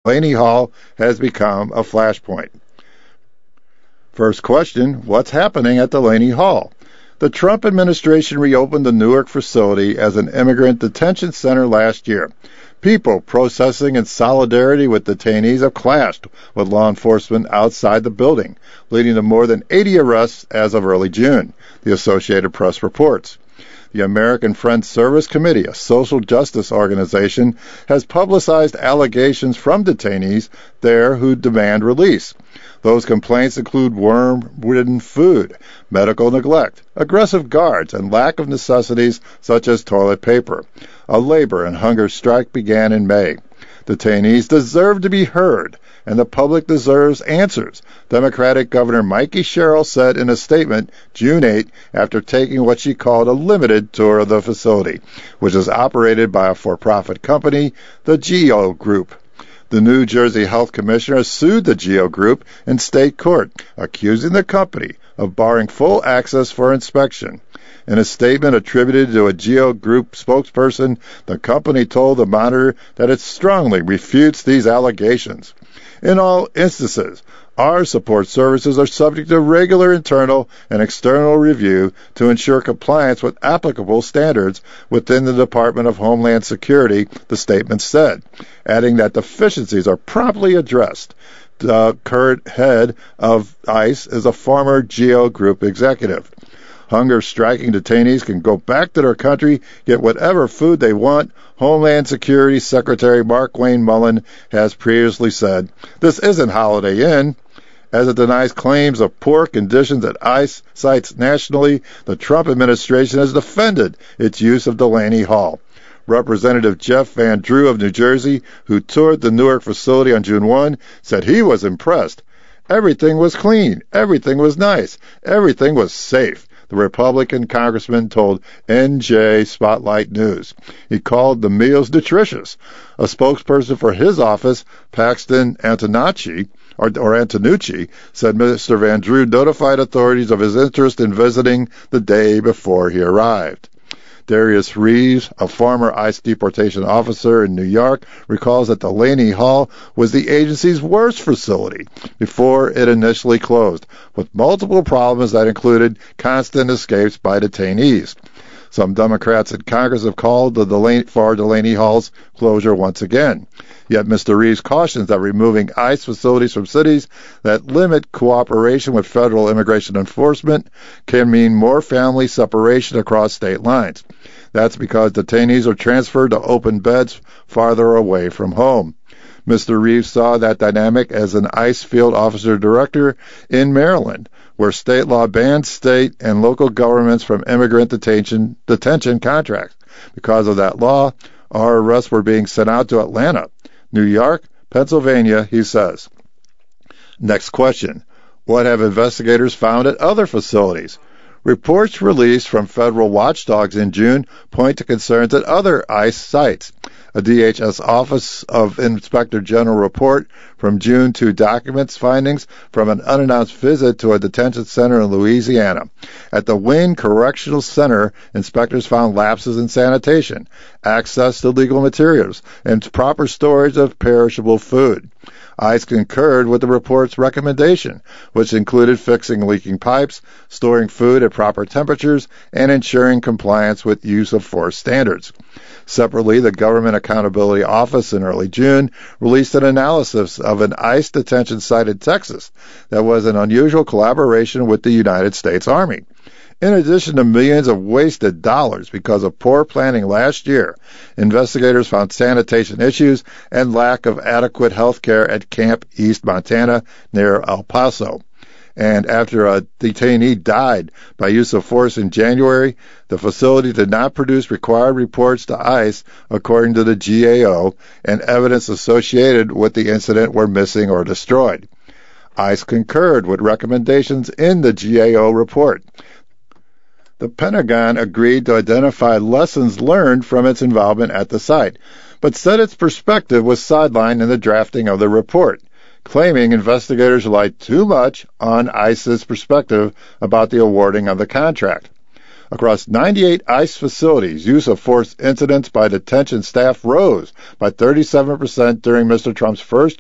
Delaney Hall has become a flashpoint. First question, what's happening at Delaney Hall? The Trump administration reopened the Newark facility as an immigrant detention center last year. People protesting in solidarity with detainees have clashed with law enforcement outside the building, leading to more than 80 arrests as of early June, the Associated Press reports. The American Friends Service Committee, a social justice organization, has publicized allegations from detainees there who demand release. Those complaints include worm-ridden food, medical neglect, aggressive guards, and lack of necessities such as toilet paper. A labor and hunger strike began in May. Detainees deserve to be heard, and the public deserves answers, Democratic Governor Mikey Sherrill said in a statement June 8 after taking what she called a limited tour of the facility, which is operated by a for-profit company, the GEO Group. The New Jersey Health Commissioner sued the GEO Group in state court, accusing the company of barring full access for inspection. In a statement attributed to a GEO Group spokesperson, the company told the Monitor that it strongly refutes these allegations. In all instances, our support services are subject to regular internal and external review to ensure compliance with applicable standards within the Department of Homeland Security, the statement said, adding that deficiencies are promptly addressed. The current head of ICE is a former GEO Group executive. Hunger-striking detainees can go back to their country, get whatever food they want. Homeland Security Secretary Markwayne Mullin has previously said, "This isn't Holiday Inn." As it denies claims of poor conditions at ICE sites nationally, the Trump administration has defended its use of Delaney Hall. Representative Jeff Van Drew of New Jersey, who toured the Newark facility on June 1, said he was impressed. Everything was clean. Everything was nice. Everything was safe, the Republican congressman told NJ Spotlight News. He called the meals nutritious. A spokesperson for his office, Paxton Antonucci, said Mr. Van Drew notified authorities of his interest in visiting the day before he arrived. Darius Reeves, a former ICE deportation officer in New York, recalls that Delaney Hall was the agency's worst facility before it initially closed, with multiple problems that included constant escapes by detainees. Some Democrats in Congress have called for Delaney Hall's closure once again. Yet Mr. Reeves cautions that removing ICE facilities from cities that limit cooperation with federal immigration enforcement can mean more family separation across state lines. That's because detainees are transferred to open beds farther away from home. Mr. Reeves saw that dynamic as an ICE field officer director in Maryland, where state law bans state and local governments from immigrant detention contracts. Because of that law, our arrests were being sent out to Atlanta, New York, Pennsylvania, he says. Next question. What have investigators found at other facilities? Reports released from federal watchdogs in June point to concerns at other ICE sites. A DHS Office of Inspector General report from June 2 documents findings from an unannounced visit to a detention center in Louisiana. At the Wayne Correctional Center, inspectors found lapses in sanitation, access to legal materials, and proper storage of perishable food. ICE concurred with the report's recommendation, which included fixing leaking pipes, storing food at proper temperatures, and ensuring compliance with use of force standards. Separately, the Government Accountability Office in early June released an analysis of an ICE detention site in Texas that was an unusual collaboration with the United States Army. In addition to millions of wasted dollars because of poor planning last year, investigators found sanitation issues and lack of adequate health care at Camp East Montana near El Paso. And after a detainee died by use of force in January, the facility did not produce required reports to ICE, according to the GAO, and evidence associated with the incident were missing or destroyed. ICE concurred with recommendations in the GAO report. The Pentagon agreed to identify lessons learned from its involvement at the site, but said its perspective was sidelined in the drafting of the report, claiming investigators relied too much on ICE's perspective about the awarding of the contract. Across 98 ICE facilities, use of force incidents by detention staff rose by 37% during Mr. Trump's first